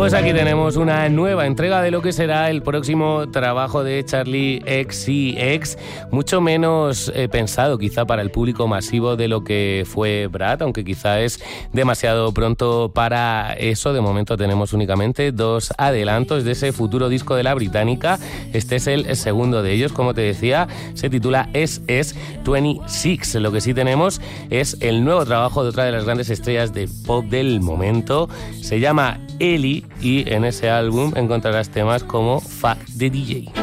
Pues aquí tenemos una nueva entrega de lo que será el próximo trabajo de Charli XCX, mucho menos pensado quizá para el público masivo de lo que fue Brad, aunque quizá es demasiado pronto para eso. De momento tenemos únicamente 2 adelantos de ese futuro disco de la británica. Este es el segundo de ellos, como te decía, se titula SS26. Lo que sí tenemos es el nuevo trabajo de otra de las grandes estrellas de pop del momento, se llama Ellie, y en ese álbum encontrarás temas como Fuck the DJ.